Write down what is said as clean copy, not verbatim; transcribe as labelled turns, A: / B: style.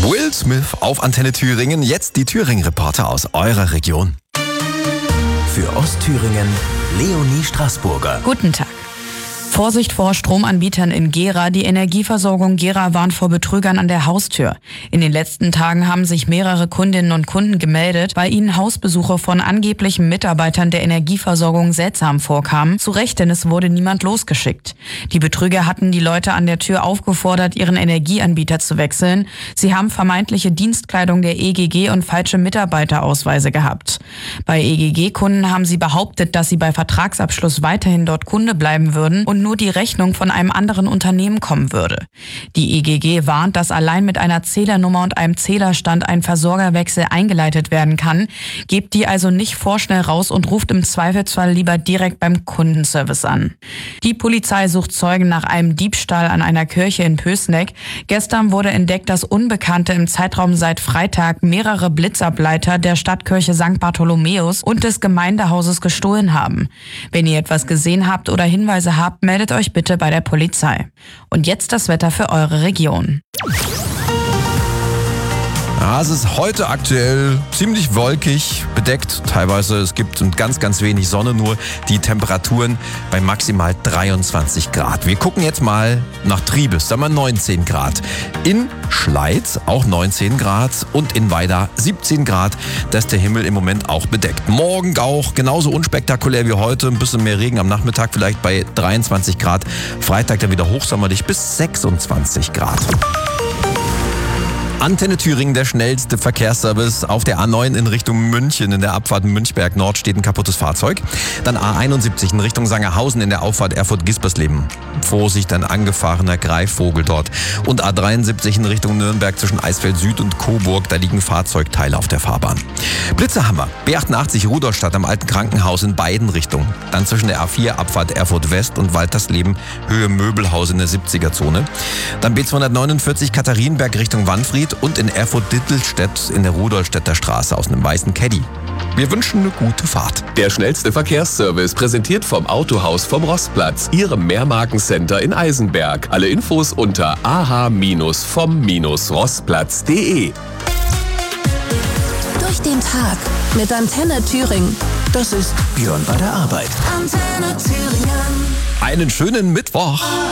A: Will Smith auf Antenne Thüringen. Jetzt die Thüringen-Reporter aus eurer Region.
B: Für Ostthüringen, Leonie Straßburger.
C: Guten Tag. Vorsicht vor Stromanbietern in Gera. Die Energieversorgung Gera warnt vor Betrügern an der Haustür. In den letzten Tagen haben sich mehrere Kundinnen und Kunden gemeldet, weil ihnen Hausbesuche von angeblichen Mitarbeitern der Energieversorgung seltsam vorkamen. Zu Recht, denn es wurde niemand losgeschickt. Die Betrüger hatten die Leute an der Tür aufgefordert, ihren Energieanbieter zu wechseln. Sie haben vermeintliche Dienstkleidung der EGG und falsche Mitarbeiterausweise gehabt. Bei EGG-Kunden haben sie behauptet, dass sie bei Vertragsabschluss weiterhin dort Kunde bleiben würden und nur die Rechnung von einem anderen Unternehmen kommen würde. Die EGG warnt, dass allein mit einer Zählernummer und einem Zählerstand ein Versorgerwechsel eingeleitet werden kann. Gebt die also nicht vorschnell raus und ruft im Zweifelsfall lieber direkt beim Kundenservice an. Die Polizei sucht Zeugen nach einem Diebstahl an einer Kirche in Pößneck. Gestern wurde entdeckt, dass Unbekannte im Zeitraum seit Freitag mehrere Blitzableiter der Stadtkirche St. Bartholomäus und des Gemeindehauses gestohlen haben. Wenn ihr etwas gesehen habt oder Hinweise habt, meldet euch bitte bei der Polizei. Und jetzt das Wetter für eure Region.
A: Ja, es ist heute aktuell ziemlich wolkig, bedeckt. Teilweise es gibt ganz, ganz wenig Sonne, nur die Temperaturen bei maximal 23 Grad. Wir gucken jetzt mal nach Triebes, sagen wir 19 Grad. In Schleiz auch 19 Grad und in Weida 17 Grad. Da ist der Himmel im Moment auch bedeckt. Morgen auch genauso unspektakulär wie heute. Ein bisschen mehr Regen am Nachmittag, vielleicht bei 23 Grad. Freitag dann wieder hochsommerlich bis 26 Grad. Antenne Thüringen, der schnellste Verkehrsservice auf der A9 in Richtung München. In der Abfahrt Münchberg Nord steht ein kaputtes Fahrzeug. Dann A71 in Richtung Sangerhausen in der Auffahrt Erfurt-Gispersleben. Vorsicht, ein angefahrener Greifvogel dort. Und A73 in Richtung Nürnberg zwischen Eisfeld Süd und Coburg. Da liegen Fahrzeugteile auf der Fahrbahn. Blitzerhammer. B88 Rudolstadt am Alten Krankenhaus in beiden Richtungen. Dann zwischen der A4 Abfahrt Erfurt West und Waltersleben Höhe Möbelhaus in der 70er-Zone. Dann B249 Katharinenberg Richtung Wanfried und in Erfurt-Dittelstedt in der Rudolstädter Straße aus einem weißen Caddy. Wir wünschen eine gute Fahrt.
D: Der schnellste Verkehrsservice präsentiert vom Autohaus vom Rostplatz, Ihrem Mehrmarkencenter in Eisenberg. Alle Infos unter ah-vom-rostplatz.de.
E: Durch den Tag mit Antenne Thüringen.
B: Das ist Björn bei der Arbeit.
E: Antenne Thüringen.
A: Einen schönen Mittwoch.